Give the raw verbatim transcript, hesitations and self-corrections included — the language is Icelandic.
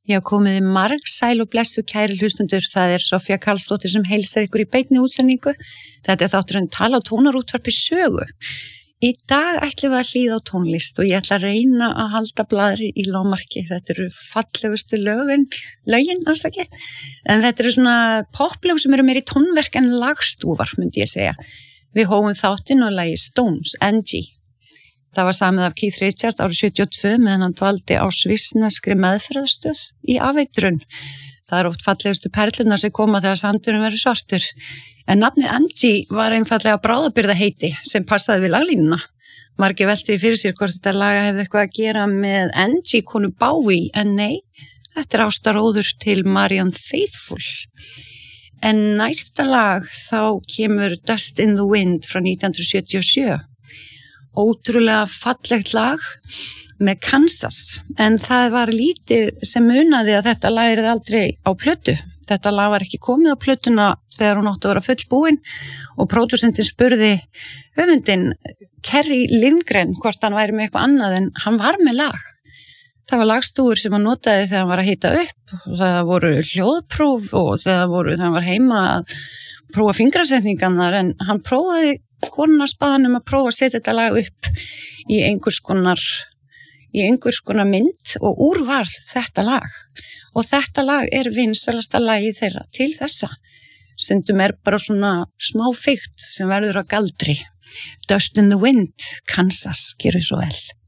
Já, komið margsæl og blessu kæri hlustundur, það er Soffía Karlsdóttir sem heilsar ykkur í beinni útsendingu. Þetta er þátturinn Tala og tónarútvarpi sögu. Í dag ætlum við að hlýða á tónlist og ég ætla að reyna að halda blaðri í lágmarki. Þetta eru fallegustu lögin, lögin, afsaki. En þetta eru svona poplög sem eru meir í tónverk en lagstúfar, myndi ég segja. Við hófum þáttinn á lagi Stones, Angie. Það var samið af Keith Richards árið sjötíu og tvö meðan hann dvaldi á svissneskri meðferðarstöð í afeitrun. Það eru oft fallegustu perlunar sem koma þegar sandurinn verður svartur. En nafni Angie var einfallega bráðabirgða heiti sem passaði við laglínuna. Margir velti fyrir sér hvort þetta lag hefði eitthvað að gera með Angie konu Bowie, en nei, þetta er ástaróður til Marianne Faithfull. En næsta lag þá kemur Dust in the Wind frá nítján hundruð sjötíu og sjö. Ótrúlega fallegt lag með Kansas, en það var lítið sem munaði að þetta lag er aldrei á plötu. Þetta lag var ekki komið á plötuna þegar hún átti að vera fullbúin og pródúsentin spurði höfundinn Kerry Lindgren hvort hann væri með eitthvað annað, en hann var með lag. Það var lagstúfur sem hann notaði þegar hann var að hita upp, og það voru hljóðpróf og það voru þegar hann var heima að prófa fingrasetningarnar, en hann prófaði konunarspæðanum að prófa að setja þetta lag upp í einhvers konar, í einhvers konar mynd og úr varð þetta lag. Og þetta lag er vinsælasta lagið þeirra til þessa. Stundum er bara svona smá feikt sem verður að galdri. Dust in the Wind, Kansas, gerðu svo vel.